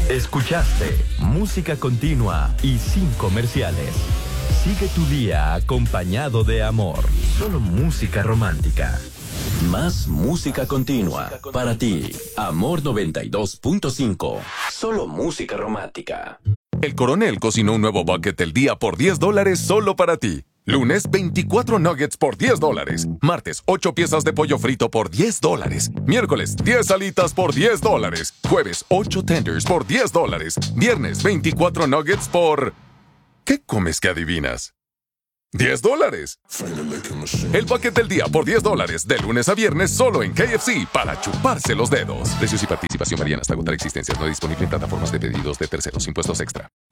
Escuchaste música continua y sin comerciales. Sigue tu día acompañado de amor. Solo música romántica. Más música continua. Para ti, Amor 92.5. Solo música romántica. El Coronel cocinó un nuevo bucket del día por $10 solo para ti. Lunes, 24 nuggets por $10. Martes, 8 piezas de pollo frito por $10. Miércoles, 10 alitas por $10. Jueves, 8 tenders por $10. Viernes, 24 nuggets por... ¿Qué comes que adivinas? $10. El bucket del día por $10. De lunes a viernes solo en KFC para chuparse los dedos. Precios y participación varían hasta agotar existencias. No disponible en plataformas de pedidos de terceros. Impuestos extra.